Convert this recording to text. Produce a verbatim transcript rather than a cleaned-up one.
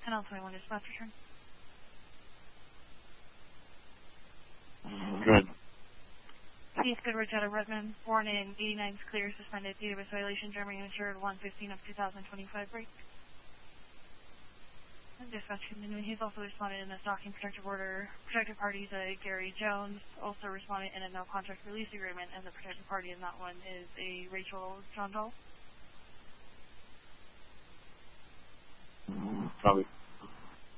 ten L twenty-one dispatch return. Good. Keith Goodrich out of Redmond, born in eighty-nine, clear, suspended, database violation, Germany insured one fifteen of two thousand twenty-five break. And dispatch continuing. He's also responded in a stalking protective order. Protected parties, uh, Gary Jones, also responded in a no contract release agreement, and the protected party in that one is a Rachel John Doll. Copy.